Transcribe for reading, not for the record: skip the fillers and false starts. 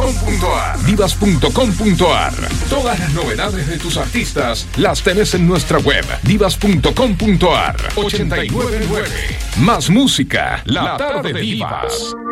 divas.com.ar. Divas.com.ar. Todas las novedades de tus artistas las tenés en nuestra web, divas.com.ar. 899. Más música, la tarde de Divas.